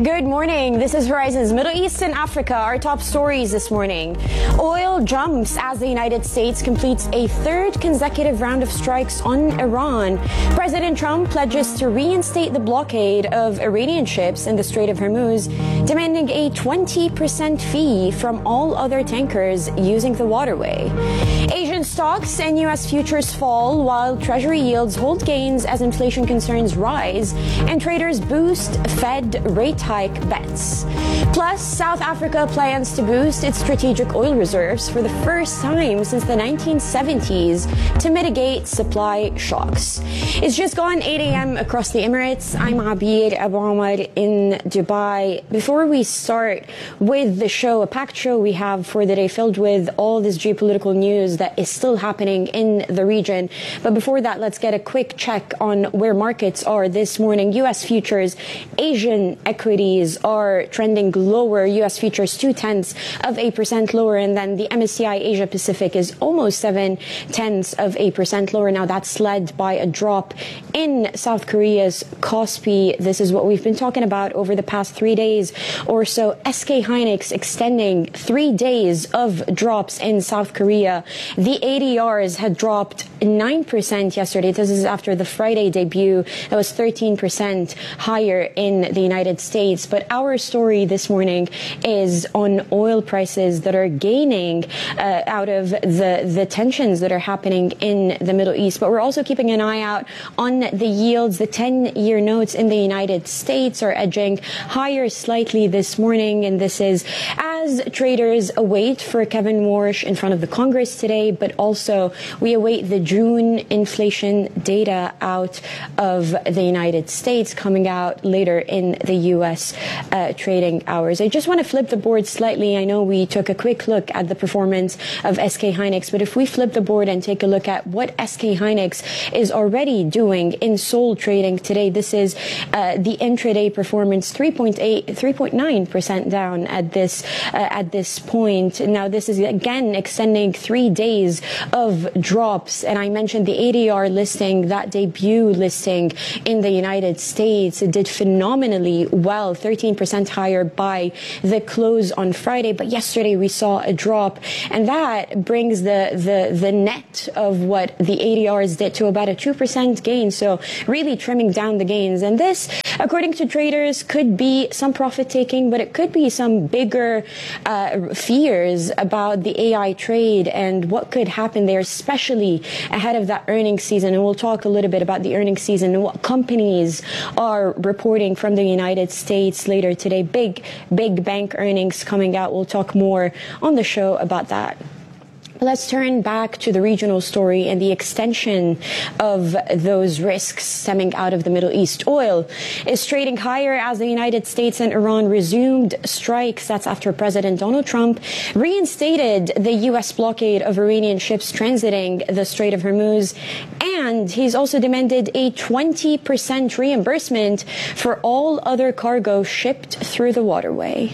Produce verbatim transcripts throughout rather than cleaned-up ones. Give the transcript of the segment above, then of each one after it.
Good morning. This is Horizon's Middle East and Africa. Our top stories this morning. Oil jumps as the United States completes a third consecutive round of strikes on Iran. President Trump pledges to reinstate the blockade of Iranian ships in the Strait of Hormuz, demanding a twenty percent fee from all other tankers using the waterway. Asian stocks and U S futures fall while Treasury yields hold gains as inflation concerns rise and traders boost Fed rate hike bets. Plus, South Africa plans to boost its strategic oil reserves for the first time since the nineteen seventies to mitigate supply shocks. It's just gone eight a.m. across the Emirates. I'm Abir Abu Omar in Dubai. Before we start with the show, a packed show we have for the day filled with all this geopolitical news that is still happening in the region. But before that, let's get a quick check on where markets are this morning. U S futures, Asian equities are trending lower. U S futures two tenths of a percent lower, and then the M S C I Asia Pacific is almost seven tenths of a percent lower. Now that's led by a drop in South Korea's Kospi. This is what we've been talking about over the past three days or so. S K Hynix extending three days of drops in South Korea. The A D Rs had dropped nine percent yesterday. This is after the Friday debut that was thirteen percent higher in the United States. But our story this morning is on oil prices that are gaining uh, out of the, the tensions that are happening in the Middle East. But we're also keeping an eye out on the yields. The ten-year notes in the United States are edging higher slightly this morning, and this is as traders await for Kevin Warsh in front of the Congress today, but also we await the June inflation data out of the United States coming out later in the U S uh, trading hours. I just want to flip the board slightly. I know we took a quick look at the performance of S K Hynix, but if we flip the board and take a look at what S K Hynix is already doing in Seoul trading today, this is uh, the intraday performance, three point eight, three point nine percent down at this uh, at this point. Now, this is again extending three days of drops, and I mentioned the A D R listing, that debut listing in the United States. It did phenomenally well, thirteen percent higher by the close on Friday, but yesterday we saw a drop, and that brings the the the net of what the A D Rs did to about a two percent gain, so really trimming down the gains. And this, according to traders, could be some profit taking, but it could be some bigger uh, fears about the A I trade and what could happen there, especially ahead of that earnings season. And we'll talk a little bit about the earnings season and what companies are reporting from the United States later today. Big, big bank earnings coming out. We'll talk more on the show about that. Let's turn back to the regional story and the extension of those risks stemming out of the Middle East. Oil is trading higher as the United States and Iran resumed strikes. That's after President Donald Trump reinstated the U S blockade of Iranian ships transiting the Strait of Hormuz. And he's also demanded a twenty percent reimbursement for all other cargo shipped through the waterway.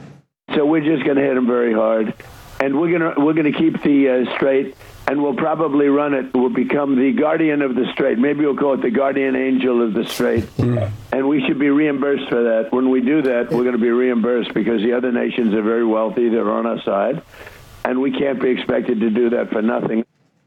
So we're just going to hit him very hard. And we're gonna we're gonna keep the uh, strait, and we'll probably run it. We'll become the guardian of the strait. Maybe we'll call it the guardian angel of the strait. Mm. And we should be reimbursed for that. When we do that, we're going to be reimbursed because the other nations are very wealthy. They're on our side, and we can't be expected to do that for nothing.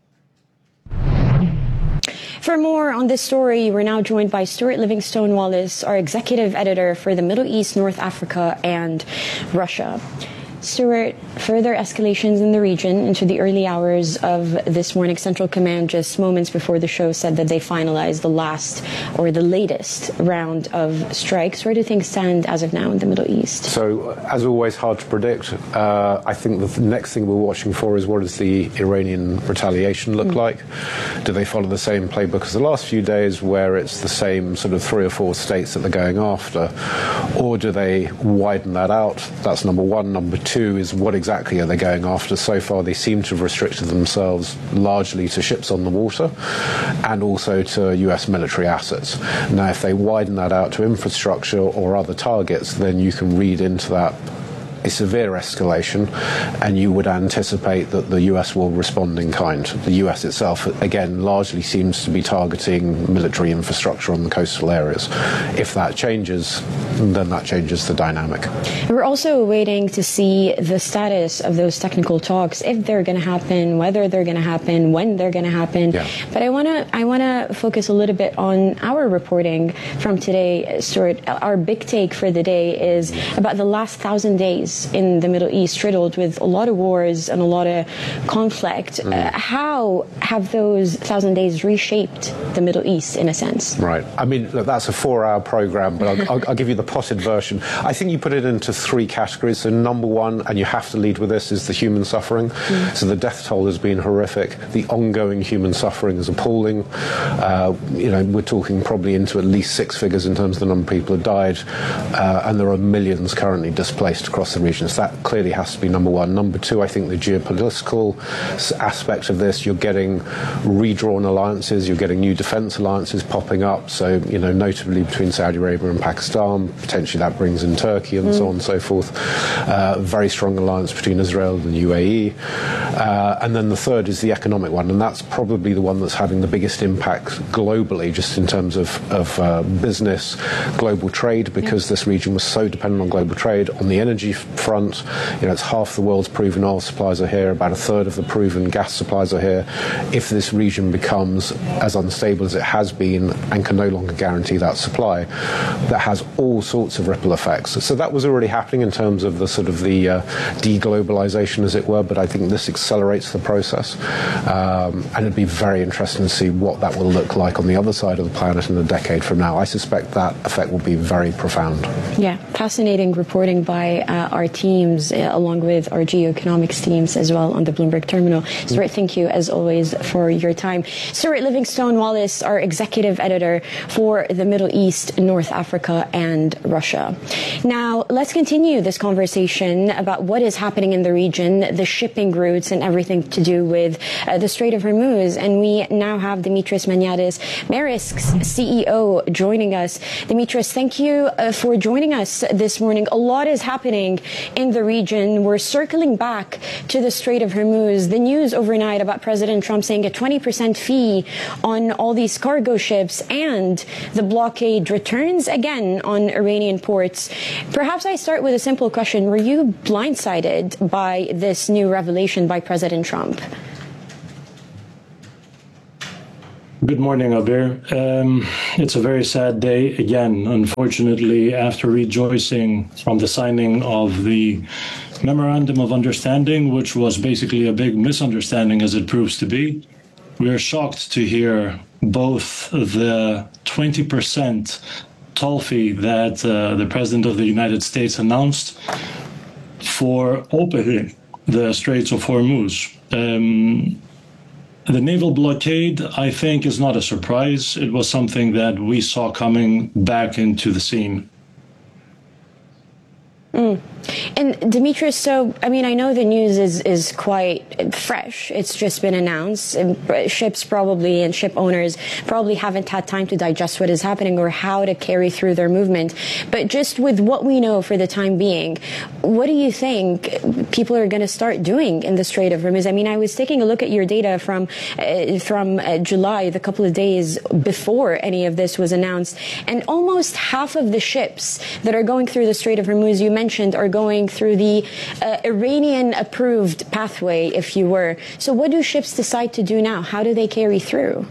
For more on this story, we're now joined by Stuart Livingstone Wallace, our executive editor for the Middle East, North Africa, and Russia. Stuart, further escalations in the region into the early hours of this morning. Central Command, just moments before the show, said that they finalized the last or the latest round of strikes. Where do things stand as of now in the Middle East? So, as always, hard to predict. Uh, I think the next thing we're watching for is what does the Iranian retaliation look mm. like? Do they follow the same playbook as the last few days, where it's the same sort of three or four states that they're going after? Or do they widen that out? That's number one. Number two. Two is what exactly are they going after? So far, they seem to have restricted themselves largely to ships on the water and also to U S military assets. Now, if they widen that out to infrastructure or other targets, then you can read into that a severe escalation, and you would anticipate that the U S will respond in kind. The U S itself, again, largely seems to be targeting military infrastructure on the coastal areas. If that changes, then that changes the dynamic. We're also waiting to see the status of those technical talks, if they're going to happen, whether they're going to happen, when they're going to happen. Yeah. But I want to I want to focus a little bit on our reporting from today, Stuart. Our big take for the day is about the last thousand days in the Middle East, riddled with a lot of wars and a lot of conflict. Mm. Uh, how have those thousand days reshaped the Middle East, in a sense? Right. I mean, look, that's a four-hour program, but I'll, I'll, I'll give you the potted version. I think you put it into three categories. So number one, and you have to lead with this, is the human suffering. Mm. So the death toll has been horrific. The ongoing human suffering is appalling. Uh, you know, we're talking probably into at least six figures in terms of the number of people who died, uh, and there are millions currently displaced across the region. So that clearly has to be number one. Number two, I think the geopolitical aspect of this, you're getting redrawn alliances, you're getting new defense alliances popping up. So, you know, notably between Saudi Arabia and Pakistan, potentially that brings in Turkey and mm. so on and so forth. Uh, very strong alliance between Israel and the U A E. Uh, and then the third is the economic one, and that's probably the one that's having the biggest impact globally, just in terms of, of uh, business, global trade, because yeah. this region was so dependent on global trade. On the energy front, you know, it's half the world's proven oil supplies are here, about a third of the proven gas supplies are here. If this region becomes as unstable as it has been and can no longer guarantee that supply, that has all sorts of ripple effects. So that was already happening in terms of the sort of the uh, deglobalization, as it were, but I think this accelerates the process. Um, and it'd be very interesting to see what that will look like on the other side of the planet in a decade from now. I suspect that effect will be very profound. Yeah, fascinating reporting by uh, our teams, uh, along with our geoeconomics teams as well on the Bloomberg Terminal. Stuart, thank you as always for your time. Stuart Livingstone Wallace, our executive editor for the Middle East, North Africa, and Russia. Now, let's continue this conversation about what is happening in the region, the shipping routes, and everything to do with uh, the Strait of Hormuz. And we now have Dimitris Maniadis, Maersk's C E O, joining us. Dimitris, thank you uh, for joining us this morning. A lot is happening in the region. We're circling back to the Strait of Hormuz. The news overnight about President Trump saying a twenty percent fee on all these cargo ships, and the blockade returns again on Iranian ports. Perhaps I start with a simple question. Were you blindsided by this new revelation by President Trump? Good morning, Abir. Um, it's a very sad day. Again, unfortunately, after rejoicing from the signing of the Memorandum of Understanding, which was basically a big misunderstanding as it proves to be, we are shocked to hear both the twenty percent toll fee that uh, the President of the United States announced for opening the Straits of Hormuz. Um, The naval blockade, I think, is not a surprise. It was something that we saw coming back into the scene. Mm. And Dimitris, so, I mean, I know the news is, is quite fresh. It's just been announced. And ships probably and ship owners probably haven't had time to digest what is happening or how to carry through their movement. But just with what we know for the time being, what do you think people are going to start doing in the Strait of Hormuz? I mean, I was taking a look at your data from uh, from uh, July, the couple of days before any of this was announced, and almost half of the ships that are going through the Strait of Hormuz you mentioned are going through the uh, Iranian-approved pathway, if you were. So what do ships decide to do now? How do they carry through?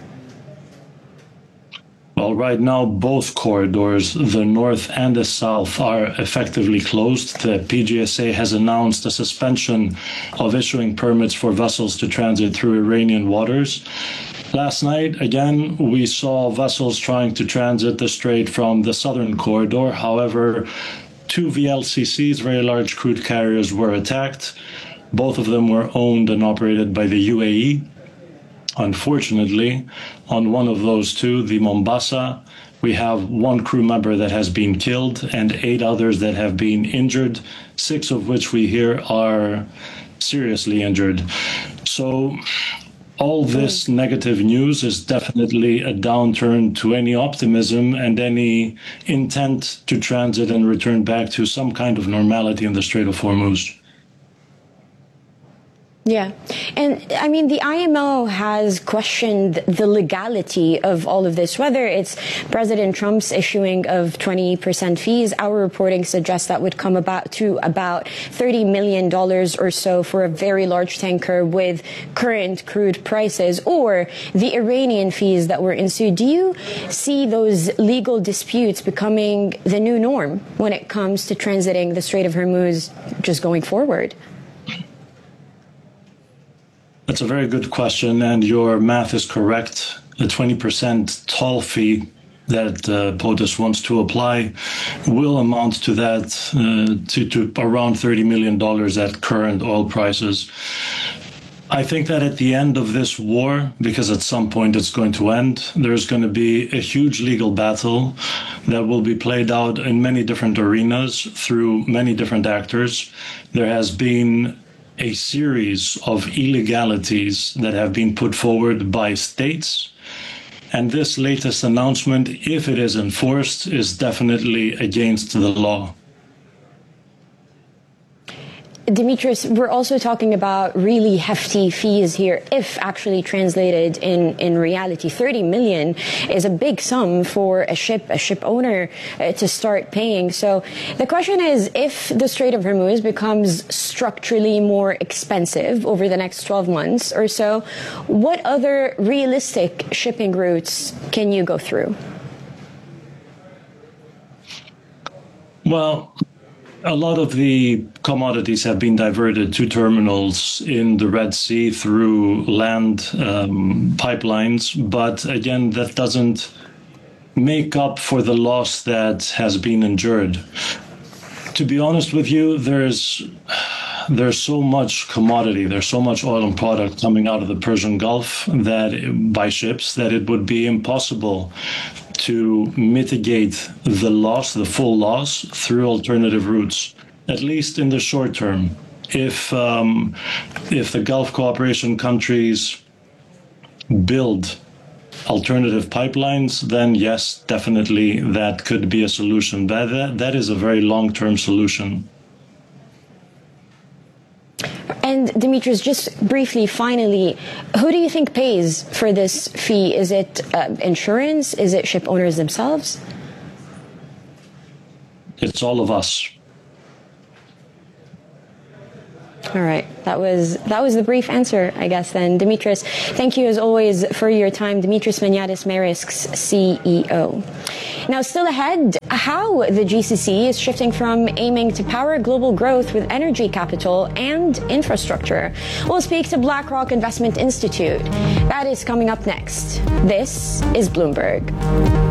Well, right now, both corridors, the north and the south, are effectively closed. The P G S A has announced a suspension of issuing permits for vessels to transit through Iranian waters. Last night, again, we saw vessels trying to transit the strait from the southern corridor. However, two V L C Cs, very large crude carriers, were attacked. Both of them were owned and operated by the U A E. Unfortunately, on one of those two, the Mombasa, we have one crew member that has been killed and eight others that have been injured, six of which we hear are seriously injured. So all this negative news is definitely a downturn to any optimism and any intent to transit and return back to some kind of normality in the Strait of Hormuz. Yeah. And I mean, the I M O has questioned the legality of all of this, whether it's President Trump's issuing of twenty percent fees. Our reporting suggests that would come about to about thirty million dollars or so for a very large tanker with current crude prices, or the Iranian fees that were ensued. Do you see those legal disputes becoming the new norm when it comes to transiting the Strait of Hormuz just going forward? That's a very good question, and your math is correct. The twenty percent toll fee that uh, POTUS wants to apply will amount to that, uh, to, to around thirty million dollars at current oil prices. I think that at the end of this war, because at some point it's going to end, there's going to be a huge legal battle that will be played out in many different arenas through many different actors. There has been a series of illegalities that have been put forward by states. And this latest announcement, if it is enforced, is definitely against the law. Dimitris, we're also talking about really hefty fees here, if actually translated in, in reality. thirty million is a big sum for a ship, a ship owner uh, to start paying. So the question is, if the Strait of Hormuz becomes structurally more expensive over the next twelve months or so, what other realistic shipping routes can you go through? Well, a lot of the commodities have been diverted to terminals in the Red Sea through land um, pipelines. But again, that doesn't make up for the loss that has been endured. To be honest with you, there's there's so much commodity, there's so much oil and product coming out of the Persian Gulf that by ships that it would be impossible to mitigate the loss, the full loss, through alternative routes, at least in the short term. If um, if the Gulf cooperation countries build alternative pipelines, then yes, definitely that could be a solution. But that, that is a very long-term solution. And Dimitris, just briefly, finally, who do you think pays for this fee? Is it uh, insurance? Is it ship owners themselves? It's all of us. All right. That was that was the brief answer, I guess, then. Dimitris, thank you as always for your time. Dimitris Maniatis Marisks, C E O. Now, still ahead, how the G C C is shifting from aiming to power global growth with energy capital and infrastructure. We'll speak to BlackRock Investment Institute. That is coming up next. This is Bloomberg.